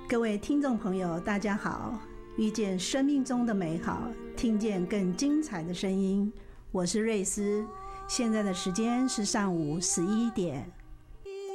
各位听众朋友大家好，遇见生命中的美好，听见更精彩的声音，我是瑞斯。现在的时间是上午11点。